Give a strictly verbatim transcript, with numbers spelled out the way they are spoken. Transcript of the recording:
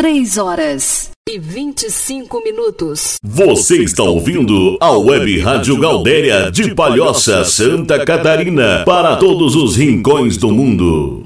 três horas e vinte e cinco minutos. Você está ouvindo a Web Rádio Gaudéria de Palhoça, Santa Catarina, para todos os rincões do mundo.